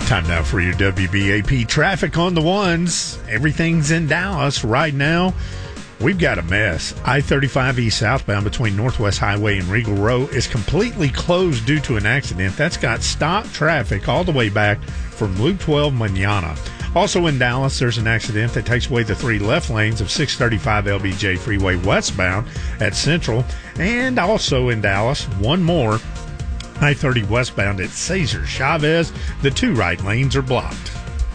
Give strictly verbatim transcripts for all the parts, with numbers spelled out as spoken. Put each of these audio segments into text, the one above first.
Time now for your W B A P traffic on the ones. Everything's in Dallas right now. We've got a mess. I thirty-five East southbound between Northwest Highway and Regal Road is completely closed due to an accident. That's got stop traffic all the way back from Loop twelve Manana. Also in Dallas, there's an accident that takes away the three left lanes of six thirty-five L B J Freeway westbound at Central. And also in Dallas, one more. I thirty westbound at Cesar Chavez. The two right lanes are blocked.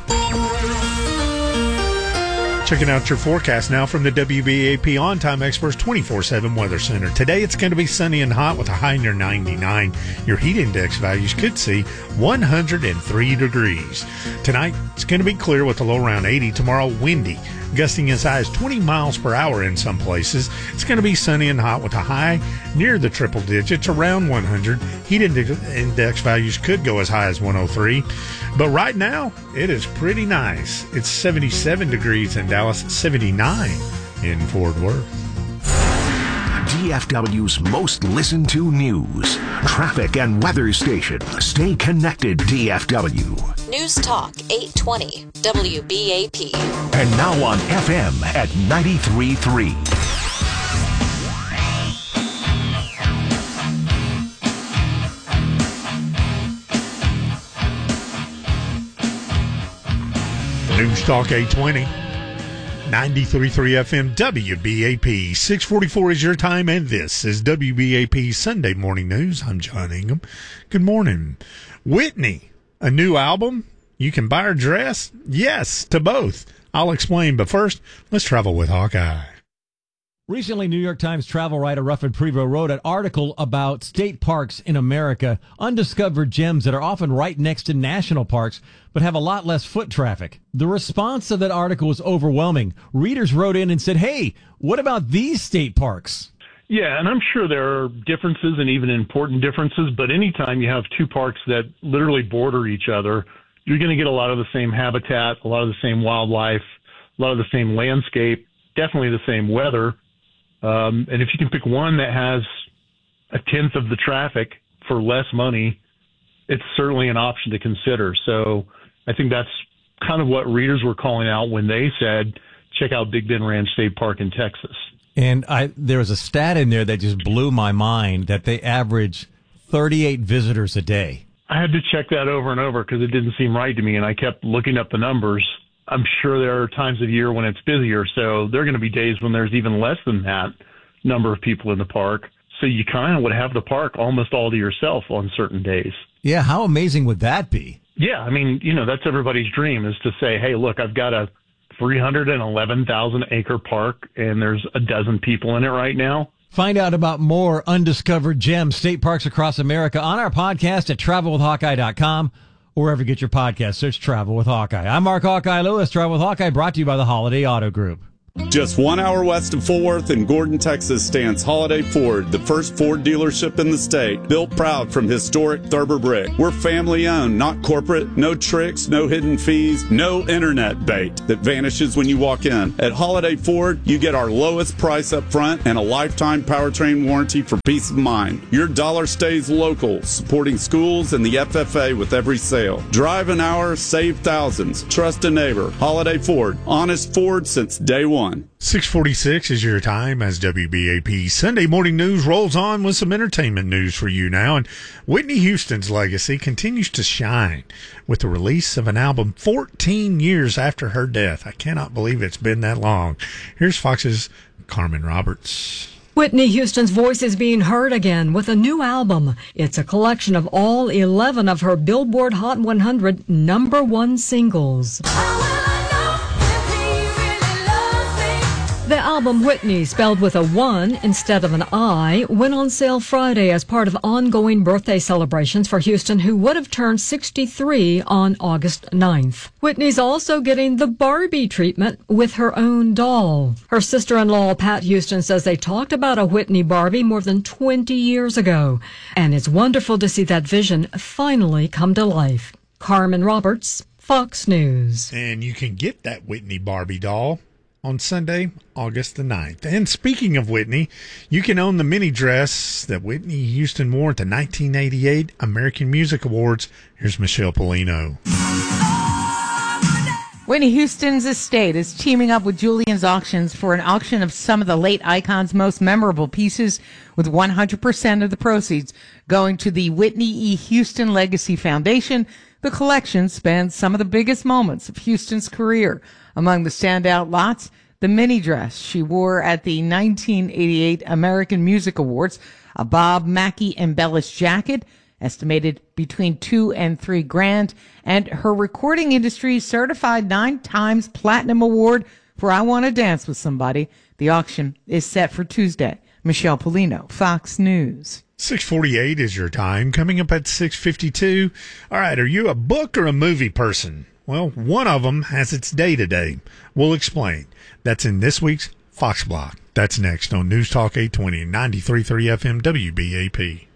Checking out your forecast now from the W B A P On-Time Experts twenty-four seven Weather Center. Today it's going to be sunny and hot with a high near ninety-nine. Your heat index values could see one hundred three degrees. Tonight it's going to be clear with a low around eighty. Tomorrow windy, gusting as high as twenty miles per hour in some places. It's going to be sunny and hot with a high near the triple digits, around one hundred. Heat index values could go as high as one hundred three. But right now, it is pretty nice. It's seventy-seven degrees in Dallas, seventy-nine in Fort Worth. D F W's most listened to news, traffic, and weather station. Stay connected, D F W. News Talk eight twenty W B A P. And now on F M at ninety-three point three. News Talk eight twenty, ninety-three point three F M, W B A P. six forty-four is your time, and this is W B A P Sunday Morning News. I'm John Ingham. Good morning. Whitney, a new album? You can buy or dress? Yes, to both. I'll explain, but first, let's travel with Hawkeye. Recently, New York Times travel writer Ruffin Prevot wrote an article about state parks in America, undiscovered gems that are often right next to national parks, but have a lot less foot traffic. The response to that article was overwhelming. Readers wrote in and said, hey, what about these state parks? Yeah, and I'm sure there are differences and even important differences, but anytime you have two parks that literally border each other, you're going to get a lot of the same habitat, a lot of the same wildlife, a lot of the same landscape, definitely the same weather. Um, and if you can pick one that has a tenth of the traffic for less money, it's certainly an option to consider. So I think that's kind of what readers were calling out when they said, check out Big Bend Ranch State Park in Texas. And I, there was a stat in there that just blew my mind that they average thirty-eight visitors a day. I had to check that over and over because it didn't seem right to me, and I kept looking up the numbers. I'm sure there are times of year when it's busier, so there are going to be days when there's even less than that number of people in the park. So you kind of would have the park almost all to yourself on certain days. Yeah, how amazing would that be? Yeah, I mean, you know, that's everybody's dream, is to say, hey, look, I've got a three hundred eleven thousand acre park, and there's a dozen people in it right now. Find out about more undiscovered gems, state parks across America on our podcast at travel with hawkeye dot com. Or wherever you get your podcast, search Travel with Hawkeye. I'm Mark Hawkeye Lewis. Travel with Hawkeye brought to you by the Holiday Auto Group. Just one hour west of Fort Worth in Gordon, Texas, stands Holiday Ford, the first Ford dealership in the state, built proud from historic Thurber brick. We're family-owned, not corporate, no tricks, no hidden fees, no internet bait that vanishes when you walk in. At Holiday Ford, you get our lowest price up front and a lifetime powertrain warranty for peace of mind. Your dollar stays local, supporting schools and the F F A with every sale. Drive an hour, save thousands. Trust a neighbor. Holiday Ford, honest Ford since day one. six forty-six is your time as W B A P Sunday Morning News rolls on with some entertainment news for you now. And Whitney Houston's legacy continues to shine with the release of an album fourteen years after her death. I cannot believe it's been that long. Here's Fox's Carmen Roberts. Whitney Houston's voice is being heard again with a new album. It's a collection of all eleven of her Billboard Hot one hundred number one singles. The album Whitney, spelled with a one instead of an I, went on sale Friday as part of ongoing birthday celebrations for Houston, who would have turned sixty-three on August ninth. Whitney's also getting the Barbie treatment with her own doll. Her sister-in-law, Pat Houston, says they talked about a Whitney Barbie more than twenty years ago, and it's wonderful to see that vision finally come to life. Carmen Roberts, Fox News. And you can get that Whitney Barbie doll on Sunday, August the ninth. And speaking of Whitney, you can own the mini dress that Whitney Houston wore at the nineteen eighty-eight American Music Awards. Here's Michelle Polino. Whitney Houston's estate is teaming up with Julien's Auctions for an auction of some of the late icon's most memorable pieces, with one hundred percent of the proceeds going to the Whitney E. Houston Legacy Foundation. The collection spans some of the biggest moments of Houston's career. Among the standout lots, the mini dress she wore at the nineteen eighty-eight American Music Awards, a Bob Mackie embellished jacket, estimated between two and three grand, and her recording industry certified nine times platinum award for I Want to Dance with Somebody. The auction is set for Tuesday. Michelle Polino, Fox News. six forty-eight is your time. Coming up at six fifty-two. All right, are you a book or a movie person? Well, one of them has its day today. We'll explain. That's in this week's Fox Block. That's next on News Talk eight twenty, ninety-three point three F M W B A P.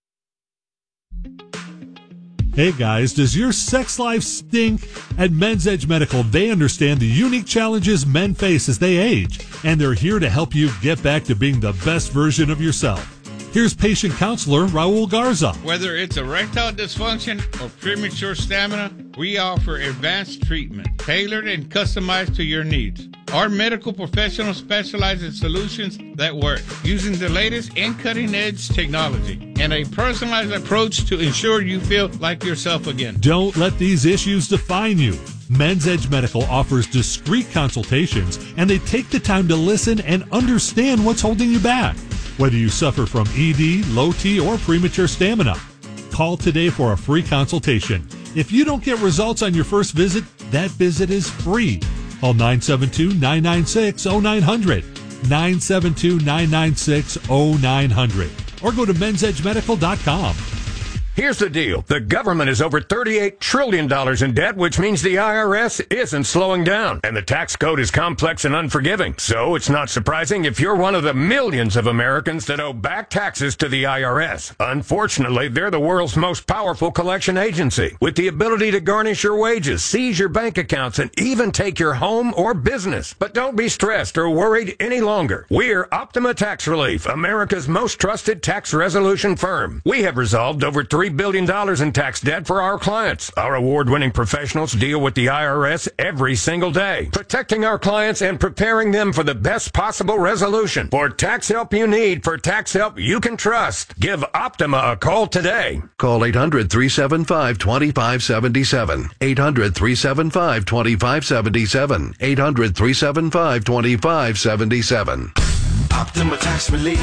Hey guys, does your sex life stink? At Men's Edge Medical, they understand the unique challenges men face as they age, and they're here to help you get back to being the best version of yourself. Here's patient counselor Raul Garza. Whether it's erectile dysfunction or premature stamina, we offer advanced treatment tailored and customized to your needs. Our medical professionals specialize in solutions that work using the latest and cutting-edge technology and a personalized approach to ensure you feel like yourself again. Don't let these issues define you. Men's Edge Medical offers discreet consultations, and they take the time to listen and understand what's holding you back. Whether you suffer from E D, low T, or premature stamina, call today for a free consultation. If you don't get results on your first visit, that visit is free. Call nine seven two, nine nine six, zero nine zero zero, nine seven two, nine nine six, zero nine zero zero, or go to men's edge medical dot com. Here's the deal. The government is over thirty-eight trillion dollars in debt, which means the I R S isn't slowing down. And the tax code is complex and unforgiving. So it's not surprising if you're one of the millions of Americans that owe back taxes to the I R S. Unfortunately, they're the world's most powerful collection agency, with the ability to garnish your wages, seize your bank accounts, and even take your home or business. But don't be stressed or worried any longer. We're Optima Tax Relief, America's most trusted tax resolution firm. We have resolved over three billion dollars in tax debt for our clients. Our award-winning professionals deal with the I R S every single day, protecting our clients and preparing them for the best possible resolution. For tax help you need, for tax help you can trust, give Optima a call today. Call eight hundred, three seven five, two five seven seven. eight hundred, three seven five, two five seven seven. eight hundred, three seven five, two five seven seven. Optima Tax Relief.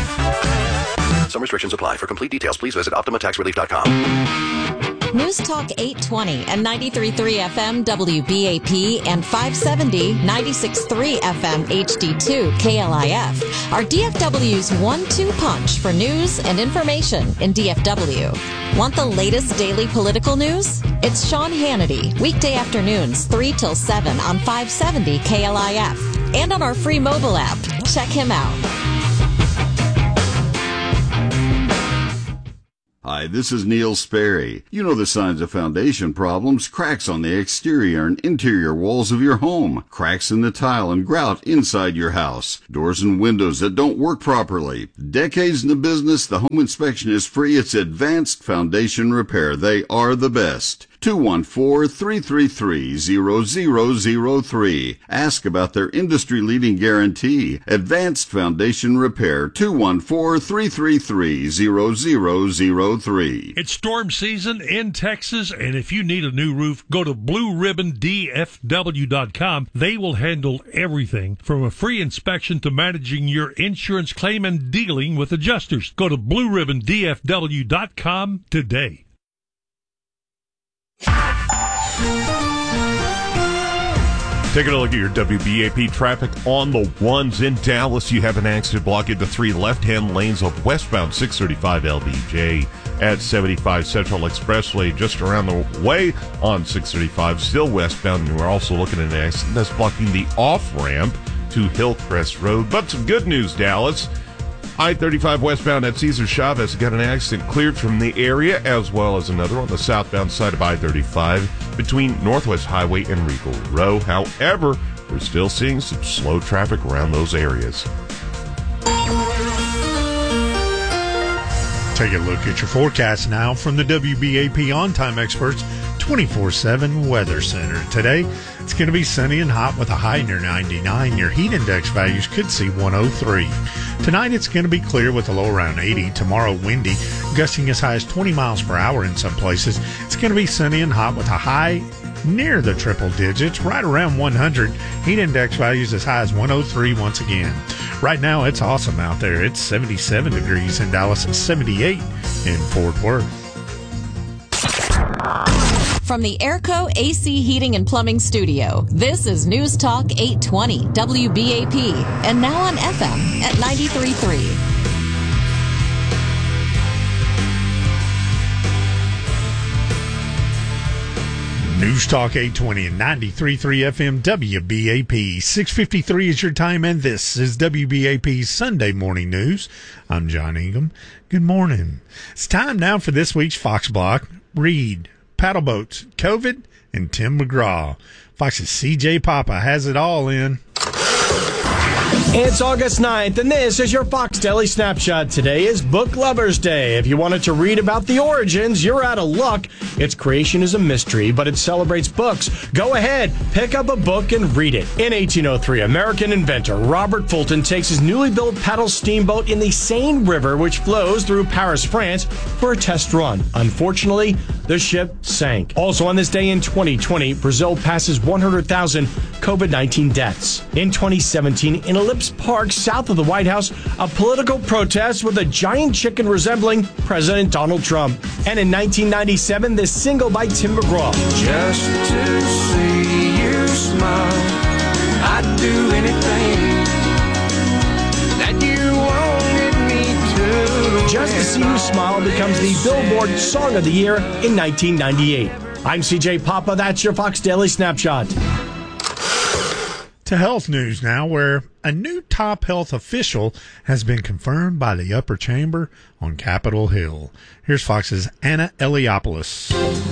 Some restrictions apply. For complete details, please visit optima tax relief dot com. News Talk eight twenty and ninety-three point three F M W B A P and five seventy, ninety-six point three F M H D two K L I F are D F W's one two punch for news and information in D F W. Want the latest daily political news? It's Sean Hannity, weekday afternoons three till seven on five seventy K L I F and on our free mobile app. Check him out. Hi, this is Neil Sperry. You know the signs of foundation problems: cracks on the exterior and interior walls of your home, cracks in the tile and grout inside your house, doors and windows that don't work properly. Decades in the business, the home inspection is free. It's Advanced Foundation Repair. They are the best. two one four, three three three, zero zero zero three. Ask about their industry-leading guarantee. Advanced Foundation Repair, two one four, three three three, zero zero zero three. It's storm season in Texas, and if you need a new roof, go to blue ribbon D F W dot com. They will handle everything from a free inspection to managing your insurance claim and dealing with adjusters. Go to blue ribbon D F W dot com today. Taking a look at your W B A P traffic on the ones in Dallas. You have an accident blocking the three left-hand lanes of westbound six thirty-five L B J at seventy-five Central Expressway, just around the way on six thirty-five, still westbound. And we're also looking at an accident that's blocking the off-ramp to Hillcrest Road. But some good news, Dallas. I thirty-five westbound at Cesar Chavez got an accident cleared from the area, as well as another on the southbound side of I thirty-five between Northwest Highway and Regal Row. However, we're still seeing some slow traffic around those areas. Take a look at your forecast now from the W B A P On Time experts. twenty-four seven Weather Center. Today, it's going to be sunny and hot with a high near ninety-nine. Your heat index values could see one oh three. Tonight, it's going to be clear with a low around eighty. Tomorrow, windy, gusting as high as twenty miles per hour in some places. It's going to be sunny and hot with a high near the triple digits, right around one hundred. Heat index values as high as one oh three once again. Right now, it's awesome out there. It's seventy-seven degrees in Dallas, seventy-eight in Fort Worth. From the Airco A C Heating and Plumbing Studio, this is News Talk eight twenty W B A P, and now on F M at ninety-three point three. News Talk eight twenty and ninety-three point three F M W B A P. six fifty-three is your time, and this is W B A P's Sunday Morning News. I'm John Ingham. Good morning. It's time now for this week's Fox Block. Read, paddle boats, COVID, and Tim McGraw. Fox's C J Papa has it all in. It's August ninth, and this is your Fox Daily Snapshot. Today is Book Lovers Day. If you wanted to read about the origins, you're out of luck. Its creation is a mystery, but it celebrates books. Go ahead, pick up a book and read it. In eighteen oh three, American inventor Robert Fulton takes his newly built paddle steamboat in the Seine River, which flows through Paris, France, for a test run. Unfortunately, the ship sank. Also on this day in twenty twenty, Brazil passes one hundred thousand COVID nineteen deaths. In twenty seventeen, in Ellipse Park, south of the White House, a political protest with a giant chicken resembling President Donald Trump. And in nineteen ninety-seven, this single by Tim McGraw. Just to see you smile, I'd do anything that you wanted me to. Just to See You Smile becomes the Billboard Song of the Year in nineteen ninety-eight. I'm C J Papa. That's your Fox Daily Snapshot. To health news now, where a new top health official has been confirmed by the upper chamber on Capitol Hill. Here's Fox's Anna Eliopoulos.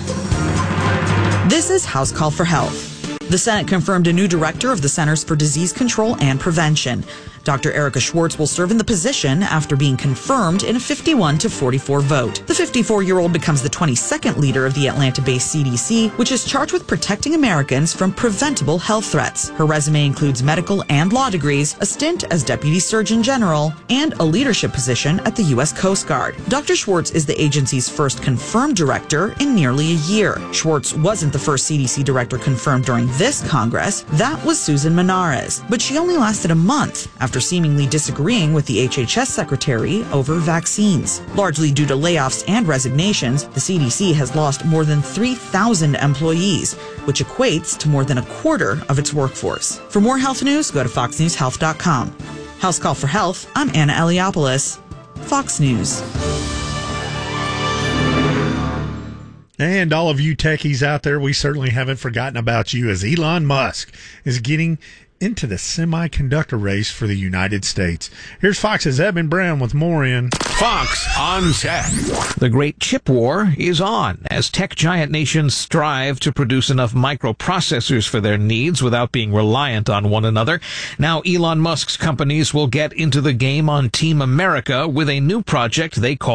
This is House Call for Health. The Senate confirmed a new director of the Centers for Disease Control and Prevention. Doctor Erica Schwartz will serve in the position after being confirmed in a fifty-one to forty-four vote. The fifty-four-year-old becomes the twenty-second leader of the Atlanta-based C D C, which is charged with protecting Americans from preventable health threats. Her resume includes medical and law degrees, a stint as Deputy Surgeon General, and a leadership position at the U S Coast Guard. Doctor Schwartz is the agency's first confirmed director in nearly a year. Schwartz wasn't the first C D C director confirmed during this Congress. That was Susan Menares, but she only lasted a month after After seemingly disagreeing with the H H S secretary over vaccines. Largely due to layoffs and resignations, the C D C has lost more than three thousand employees, which equates to more than a quarter of its workforce. For more health news, go to fox news health dot com. House Call for Health, I'm Anna Eliopoulos, Fox News. And all of you techies out there, we certainly haven't forgotten about you, as Elon Musk is getting into the semiconductor race for the United States. Here's Fox's Evan Brown with more in Fox on Tech. The great chip war is on as tech giant nations strive to produce enough microprocessors for their needs without being reliant on one another. Now Elon Musk's companies will get into the game on Team America with a new project they call